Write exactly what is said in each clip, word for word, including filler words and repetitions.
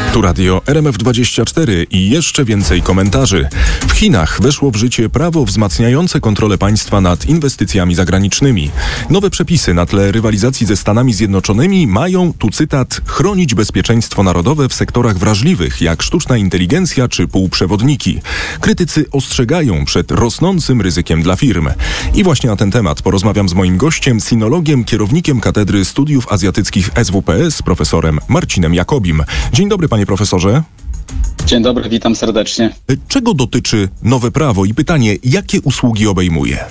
Tu radio R M F dwadzieścia cztery i jeszcze więcej komentarzy. W Chinach weszło w życie prawo wzmacniające kontrolę państwa nad inwestycjami zagranicznymi. Nowe przepisy na tle rywalizacji ze Stanami Zjednoczonymi mają, tu cytat, chronić bezpieczeństwo narodowe w sektorach wrażliwych, jak sztuczna inteligencja czy półprzewodniki. Krytycy ostrzegają przed rosnącym ryzykiem dla firm. I właśnie na ten temat porozmawiam z moim gościem, sinologiem, kierownikiem Katedry Studiów Azjatyckich S W P S, profesorem Marcinem Jakobim. Dzień dobry, panie profesorze. Dzień dobry, witam serdecznie. Czego dotyczy nowe prawo i pytanie, jakie usługi obejmuje?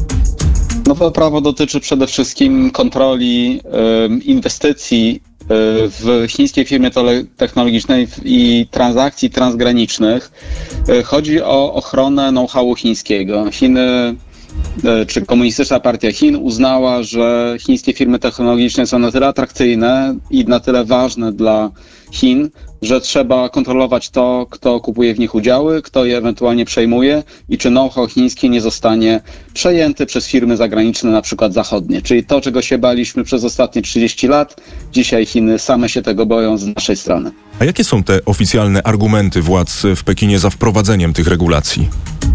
Nowe prawo dotyczy przede wszystkim kontroli y, inwestycji y, w chińskiej firmie technologicznej i transakcji transgranicznych. Y, chodzi o ochronę know-howu chińskiego. Chiny czy Komunistyczna Partia Chin uznała, że chińskie firmy technologiczne są na tyle atrakcyjne i na tyle ważne dla Chin, że trzeba kontrolować to, kto kupuje w nich udziały, kto je ewentualnie przejmuje i czy know-how chiński nie zostanie przejęty przez firmy zagraniczne, na przykład zachodnie. Czyli to, czego się baliśmy przez ostatnie trzydzieści lat, dzisiaj Chiny same się tego boją z naszej strony. A jakie są te oficjalne argumenty władz w Pekinie za wprowadzeniem tych regulacji?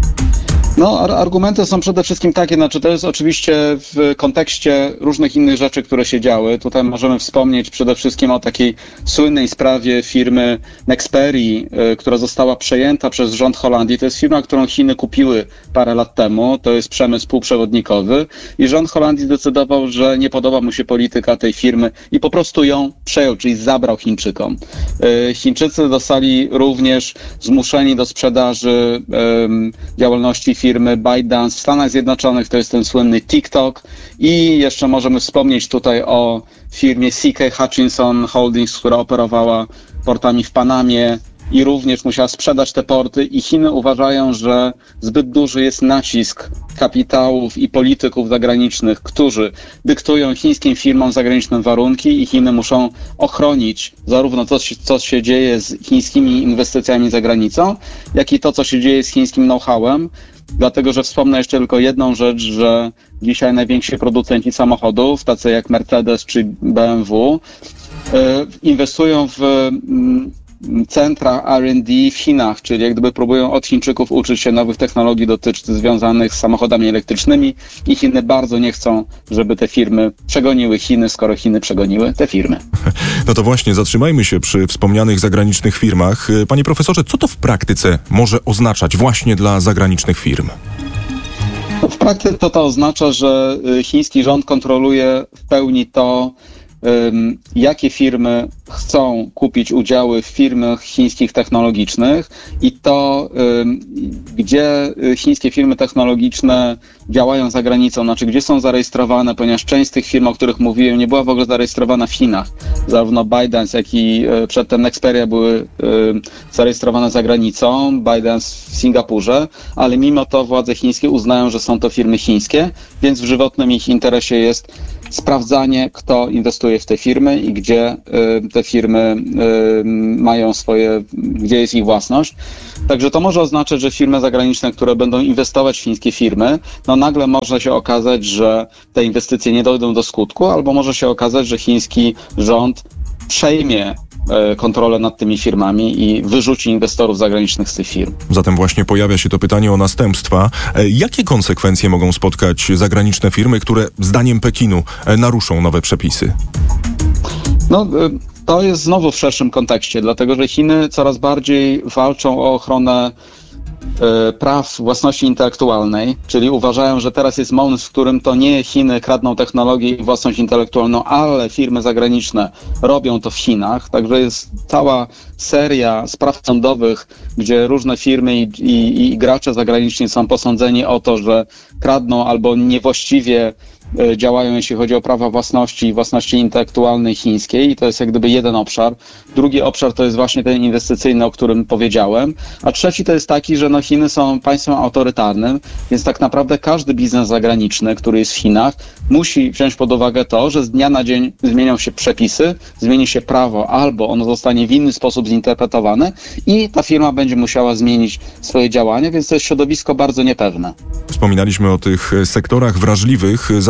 No, argumenty są przede wszystkim takie, znaczy to jest oczywiście w kontekście różnych innych rzeczy, które się działy. Tutaj możemy wspomnieć przede wszystkim o takiej słynnej sprawie firmy Nexperii, y, która została przejęta przez rząd Holandii. To jest firma, którą Chiny kupiły parę lat temu. To jest przemysł półprzewodnikowy i rząd Holandii zdecydował, że nie podoba mu się polityka tej firmy i po prostu ją przejął, czyli zabrał Chińczykom. Y, Chińczycy zostali również zmuszeni do sprzedaży y, działalności firmy firmy ByteDance w Stanach Zjednoczonych, to jest ten słynny TikTok i jeszcze możemy wspomnieć tutaj o firmie C K Hutchinson Holdings, która operowała portami w Panamie i również musiała sprzedać te porty i Chiny uważają, że zbyt duży jest nacisk kapitałów i polityków zagranicznych, którzy dyktują chińskim firmom zagraniczne warunki i Chiny muszą ochronić zarówno to, co się dzieje z chińskimi inwestycjami za granicą, jak i to, co się dzieje z chińskim know-howem. Dlatego, że wspomnę jeszcze tylko jedną rzecz, że dzisiaj najwięksi producenci samochodów, tacy jak Mercedes czy B M W, inwestują w centra R and D w Chinach, czyli jak gdyby próbują od Chińczyków uczyć się nowych technologii dotyczących związanych z samochodami elektrycznymi i Chiny bardzo nie chcą, żeby te firmy przegoniły Chiny, skoro Chiny przegoniły te firmy. No to właśnie, zatrzymajmy się przy wspomnianych zagranicznych firmach. Panie profesorze, co to w praktyce może oznaczać właśnie dla zagranicznych firm? W praktyce to, to oznacza, że chiński rząd kontroluje w pełni to, Um, jakie firmy chcą kupić udziały w firmach chińskich technologicznych i to, um, gdzie chińskie firmy technologiczne działają za granicą, znaczy gdzie są zarejestrowane, ponieważ część z tych firm, o których mówiłem, nie była w ogóle zarejestrowana w Chinach. Zarówno ByteDance, jak i e, przedtem Nexperia były e, zarejestrowane za granicą, ByteDance w Singapurze, ale mimo to władze chińskie uznają, że są to firmy chińskie, więc w żywotnym ich interesie jest sprawdzanie, kto inwestuje w te firmy i gdzie y, te firmy y, mają swoje, gdzie jest ich własność. Także to może oznaczać, że firmy zagraniczne, które będą inwestować w chińskie firmy, no nagle może się okazać, że te inwestycje nie dojdą do skutku, albo może się okazać, że chiński rząd przejmie kontrolę nad tymi firmami i wyrzuci inwestorów zagranicznych z tych firm. Zatem właśnie pojawia się to pytanie o następstwa. Jakie konsekwencje mogą spotkać zagraniczne firmy, które zdaniem Pekinu naruszą nowe przepisy? No, to jest znowu w szerszym kontekście, dlatego że Chiny coraz bardziej walczą o ochronę praw własności intelektualnej, czyli uważają, że teraz jest moment, w którym to nie Chiny kradną technologię i własność intelektualną, ale firmy zagraniczne robią to w Chinach. Także jest cała seria spraw sądowych, gdzie różne firmy i, i, i gracze zagraniczni są posądzeni o to, że kradną albo niewłaściwie działają, jeśli chodzi o prawa własności i własności intelektualnej chińskiej i to jest jak gdyby jeden obszar. Drugi obszar to jest właśnie ten inwestycyjny, o którym powiedziałem, a trzeci to jest taki, że no Chiny są państwem autorytarnym, więc tak naprawdę każdy biznes zagraniczny, który jest w Chinach, musi wziąć pod uwagę to, że z dnia na dzień zmienią się przepisy, zmieni się prawo, albo ono zostanie w inny sposób zinterpretowane i ta firma będzie musiała zmienić swoje działania, więc to jest środowisko bardzo niepewne. Wspominaliśmy o tych sektorach wrażliwych, zatem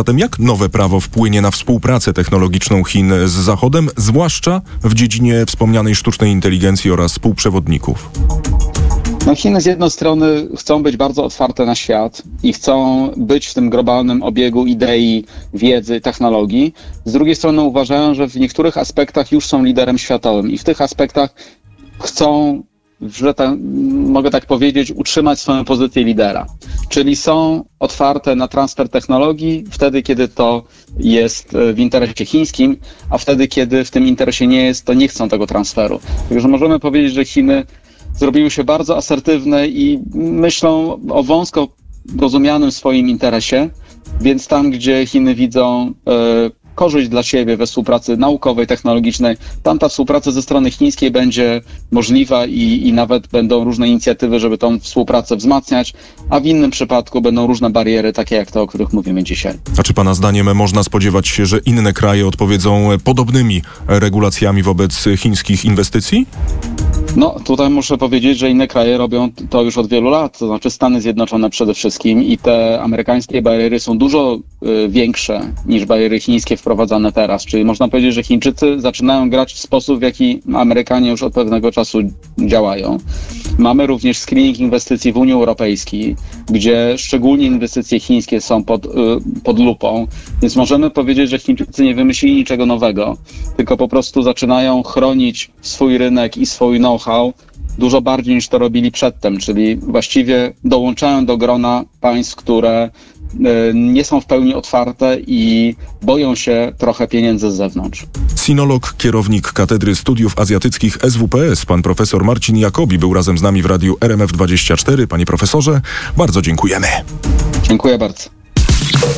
zatem jak nowe prawo wpłynie na współpracę technologiczną Chin z Zachodem, zwłaszcza w dziedzinie wspomnianej sztucznej inteligencji oraz półprzewodników? No Chiny z jednej strony chcą być bardzo otwarte na świat i chcą być w tym globalnym obiegu idei, wiedzy, technologii. Z drugiej strony uważają, że w niektórych aspektach już są liderem światowym i w tych aspektach chcą, że tak, mogę tak powiedzieć, utrzymać swoją pozycję lidera. Czyli są otwarte na transfer technologii wtedy, kiedy to jest w interesie chińskim, a wtedy, kiedy w tym interesie nie jest, to nie chcą tego transferu. Także możemy powiedzieć, że Chiny zrobiły się bardzo asertywne i myślą o wąsko rozumianym swoim interesie, więc tam, gdzie Chiny widzą e, korzyść dla siebie we współpracy naukowej, technologicznej, tam ta współpraca ze strony chińskiej będzie możliwa i, i nawet będą różne inicjatywy, żeby tą współpracę wzmacniać, a w innym przypadku będą różne bariery, takie jak te, o których mówimy dzisiaj. A czy pana zdaniem można spodziewać się, że inne kraje odpowiedzą podobnymi regulacjami wobec chińskich inwestycji? No, tutaj muszę powiedzieć, że inne kraje robią to już od wielu lat, to znaczy Stany Zjednoczone przede wszystkim i te amerykańskie bariery są dużo y, większe niż bariery chińskie wprowadzane teraz, czyli można powiedzieć, że Chińczycy zaczynają grać w sposób, w jaki Amerykanie już od pewnego czasu działają. Mamy również screening inwestycji w Unii Europejskiej, gdzie szczególnie inwestycje chińskie są pod, y, pod lupą, więc możemy powiedzieć, że Chińczycy nie wymyślili niczego nowego, tylko po prostu zaczynają chronić swój rynek i swój know-how dużo bardziej niż to robili przedtem, czyli właściwie dołączają do grona państw, które y, nie są w pełni otwarte i boją się trochę pieniędzy z zewnątrz. Sinolog, kierownik Katedry Studiów Azjatyckich S W P S, pan profesor Marcin Jacobi był razem z nami w radiu R M F dwadzieścia cztery. Panie profesorze, bardzo dziękujemy. Dziękuję bardzo.